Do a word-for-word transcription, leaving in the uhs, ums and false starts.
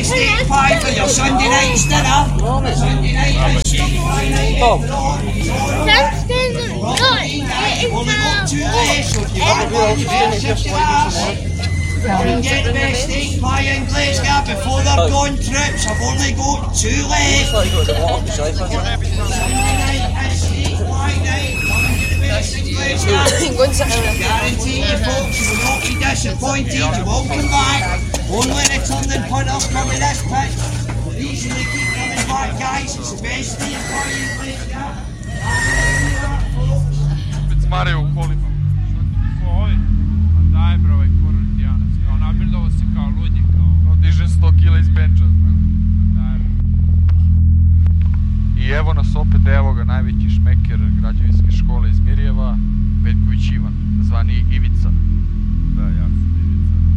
best steak pie for your Sunday night's dinner. Sunday night is steak pie night. Only got two left, so if you want one, you better shift your ass. You can get the best steak pie in Glasgow before they're gone trips. I've only got two left. Sunday night is steak pie night. Come and get the best in Glasgow. Guarantee you folks, you will not be disappointed. You will come back. Only returning punters come to this pitch. The reason they keep coming back, guys, it's the best steak pie in Glasgow. It's Mario calling.